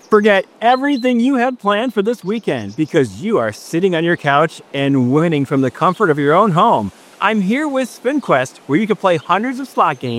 Forget everything you had planned for this weekend because you are sitting on your couch and winning from the comfort of your own home. I'm here with SpinQuest, where you can play hundreds of slot games